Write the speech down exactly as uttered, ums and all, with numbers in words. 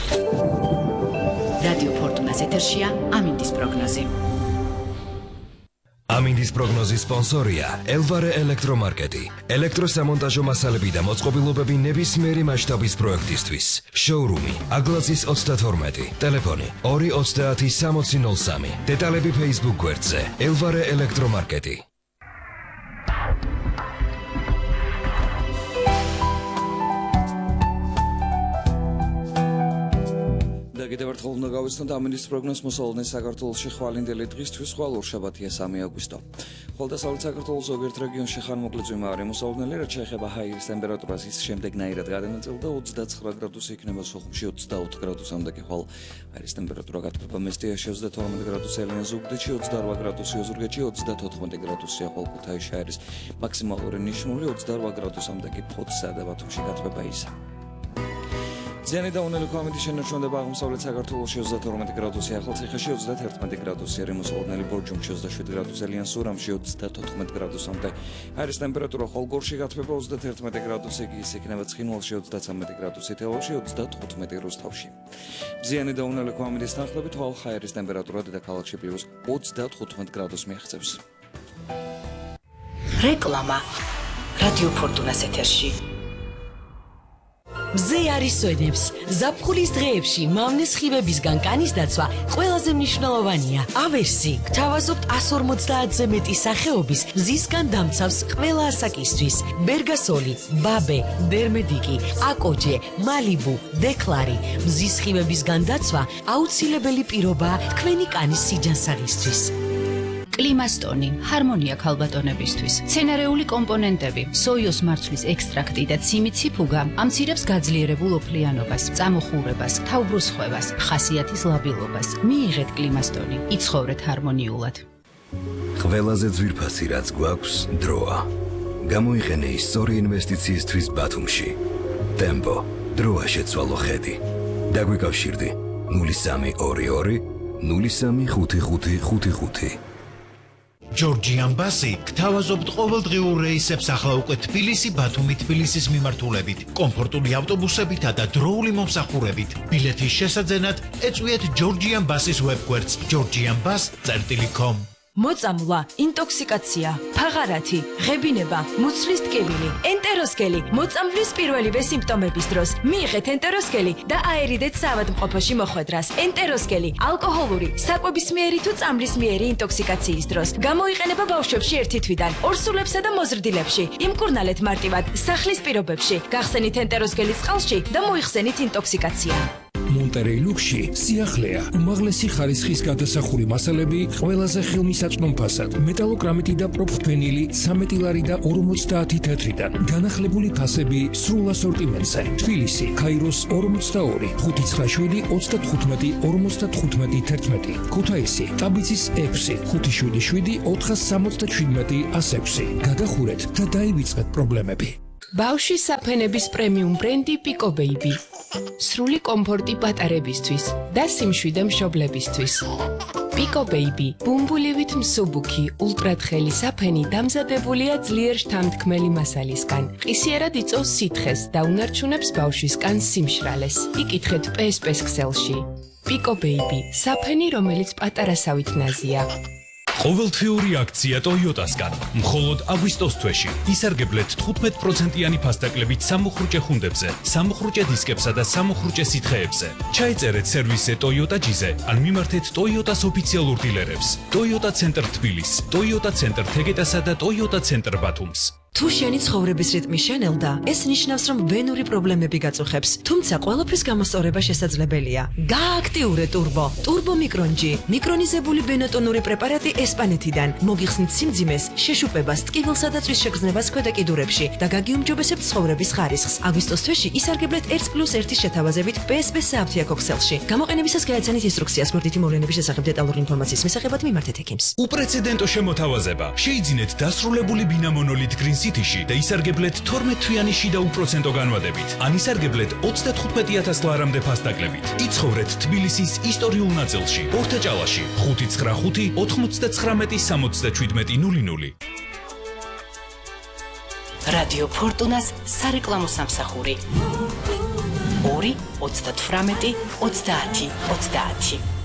რადიო ფორტუნას ეთერშია ამინდის პროგნოზი. ამინდის პროგნოზის სპონსორია ელვარე ელექტრომარკეტი. ელექტროსამონტაჟო მასალები და მოწყობილობები ნებისმიერი მასშტაბის პროექტისთვის. შოურუმი აგლაზის ოცდათორმეტი. ტელეფონი ორი ოცდაათი სამოცი ნოლ სამი. დეტალები Facebook გვერდზე ელვარე ელექტრომარკეტი. კიდევ ერთხელ უნდა გავიცნოთ ამინდის პროგნოზს მოსალოდნელი საქართველოში ხვალინდელი დღისთვის ხვალ ორშაბათია სამი აგვისტო. ხოლდასავლეთ საქართველოს ზოგიერთ რეგიონში ხანმოკლე წვიმაა მოსალოდნელი, რაც შეეხება ჰაერის ტემპერატურას ის შემდეგნაირად გადანაწილდა ოცდაცხრა გრადუსი იქნება სოხუმში ოცდაოთხ გრადუსამდე კი ხვალ ჰაერის ტემპერატურა გათბება მესტიაში ოცდათორმეტ გრადუსი ელიან ზუგდიდში ოცდარვა გრადუსი ოზურგეთში ოცდათოთხმეტ გრადუსია ხვალ ქუთაისში ჰაერის მაქსიმალური ნიშნული ოცდარვა გრადუსამდე კი ფოთსა და ბათუმში გათბება ისა. ზიანი და უნელი ქვამიტი შენარჩუნდება აღმოსავლეთ საქართველოში ოცდათორმეტ გრადუსი, ახალციხეში ოცდათერთმეტ გრადუსი, რემოსალოდნელი ბორჯომში ოცდაშვიდი გრადუსი, ელიან სურამში ოცდათოთხმეტ გრადუსამდე. ჰაერის ტემპერატურა ხოლგორში გათბება ოცდათერთმეტ გრადუსი, იგი ის იქნება ცხინვალში ოცდათვრამეტ გრადუსი, თელავში ოცდათხუთმეტ რუსთავში. ზიანი და უნელი ქვამიტის თანხლებით ხვალ ჰაერის ტემპერატურა დედაქალაქში პლუს ოცდათხუთმეტ გრადუსს მიაღწევს. რეკლამა რადიო ფორტუნას ეთერში. მზე არის სვენებს. ზაფხულის დღეებში მავნეს ხივებისგან კანის დაცვა ყველაზე მნიშვნელოვანია. ავერსი გთავაზობთ εκατს ორმოცდაათზე მეტი სახეობის მზისგან დამცავს ყველა ასაკისთვის. ბერგასოლი, ბაბე, დერმედიკი, აკოჯე, მალიბუ, დეკლარი. მზის ხივებისგან დაცვა აუცილებელი პირობაა თქვენი კანის სიჯანსაღისთვის. კლიმასტონი, ჰარმონია ქალბატონებისთვის, მცენარეული კომპონენტები, სოიოს მარცვლის ექსტრაქტი და ციმიციფუგა ამცირებს გაძლიერებულ ოფლიანობას, წამოხურებას, თავბრუსხვევას, ხასიათის ლაბილობას. მიიღეთ კლიმასტონი, იცხოვრეთ ჰარმონიულად. ყველაზე ძვირფასი რაც გვაქვს დროა. გამოიყენე ის სწორი ინვესტიციისთვის ბათუმში. ტემპო, დროა შეცვალო ხედი. დაგვიკავშირდი ნული სამი ორი ორი ნული სამი ხუთი ხუთი ხუთი ხუთი. ჯორჯიან ბასი გთავაზობთ ყოველდღიურ რეისებს ახლა უკვე თბილისი ბათუმი თბილისის მიმართულებით, კომფორტული ავტობუსებითა და დროული მომსახურებით. ბილეთის შესაძენად ეწვიეთ ჯორჯიან ბასის ვებგვერდს ჯორჯიან ბას წერტილი კომ. მოწამვლა, ინტოქსიკაცია, ფაღარათი, ღებინება, მუცლის ტკივილი, ენტეროსკელი, მოწამვლის პირველივე სიმპტომების დროს მიიღეთ ენტეროსკელი და აერიდეთ საავადმყოფოში მოხვედრას. ენტეროსკელი ალკოჰოლური, საკვებისმიერი თუ წამლისმიერი ინტოქსიკაციის დროს გამოიყენება ბავშვებში ერთი თვიდან, ორსულებსა და მოზრდილებში. იმკურნალეთ მარტივად სახლის პირობებში, გახსენით ენტეროსკელის წყალში და მოიხსენით ინტოქსიკაცია. მონტერეი ლუქსში სიახლეა, უმაღლესი ხარისხის გადასახური მასალები ყველაზე ხელმისაწვდომ ფასად, მეტალოკრამიტი და პროფთვენილი ცამეტი ლარი და ორმოცდაათი თეთრიდან, განახლებული ფასები სრულ ასორტიმენტზე. თბილისი, ქაიროს ორმოცდაორი, ხუთი ცხრა შვიდი ოცდათხუთმეტი ორმოცდათხუთმეტი თერთმეტი, ქუთაისი, ტაბიცის ექვსი, ხუთი შვიდი შვიდი ოთხას სამოცდაშვიდმეტი ას ექვსი. გადახურეთ და დაივიწყეთ პრობლემები. ბავშვის საფენების პრემიუმ ბრენდი პიკო ბეიბი. სრული კომფორტი პატარებისთვის და სიმშვიდე მშობლებისთვის. პიკო ბეიბი, ბუმბულივით მსუბუქი, ულტრათხელი საფენი დამზადებულია ძლიერ შთამთქმელი მასალისგან. ყისიერად იწვევს სითხეს და უნარჩუნებს ბავშვის კანს სიმშრალეს. იკითხეთ პე ეს პეს ქსელში. პიკო ბეიბი, საფენი, რომელიც პატარასავით ნაზია. ყოველთვიური აქცია ტოიოტასგან. მხოლოდ აგვისტოს თვეში ისარგებლეთ თხუთმეტ პროცენტიანი ფასდაკლებით სამუხრუჭე ხუნდებზე, სამუხრუჭე დისკებსა და სამუხრუჭე სითხეებზე. ჩაიწერეთ სერვისზე ტოიოტა ჯიზე, ან მიმართეთ ტოიოტას ოფიციალურ დილერებს. ტოიოტა ცენტრ თბილისს, ტოიოტა ცენტრ თეგეტასა და ტოიოტა ცენტრ ბათუმს. თუ შენი ცხოვრების რიტმი შენელდა, ეს ნიშნავს, რომ ვენური პრობლემები გაწუხებს, თუმცა ყველაფრის გამოსწორება შესაძლებელია. გააქტიურე ტურბო, ტურბო მიკრონჯი, მიკრონიზებული ბენოტონური პრეპარატი ესპანეთიდან. მოგიხსნით სიმძიმეს, შეშუპებას, ტკივილსა და წვის შეგრძნებას ქვედა კიდურებში და გაგიუმჯობესებთ ცხოვრების ხარისხს. აგვისტოს თვეში ისარგებლეთ ერთ პლუს ერთის შეთავაზებით პე ეს პეს სააფთიაქო ქსელში. გამოყენებისას გაეცანით ინსტრუქციას გვერდითი მოვლენების შესახებ დეტალური ინფორმაციის მისაღებად მიმართეთ ექიმს. უპრეცედენტო შემოთავაზება. შეიძინეთ დასრულებული ბინა მონოლით გრინ სიტიში და ისარგებლეთ თორმეტ თვიანი შიდა უპროცენტო განვადებით. ან ისარგებლეთ ოცდათხუთმეტი ათას ლარამდე ფასდაკლებით. იცხოვრეთ თბილისის ისტორიულ ნაწილში, ორთაჭალაში, ხუთი ცხრა ხუთი ოთხმოცდაცხრამეტი სამოცდაშვიდმეტი ნული ნული. რადიო ფორტუნას სარეკლამო სამსახური. ორი ოცდათვრამეტი ოცდაათი ოცდაათი.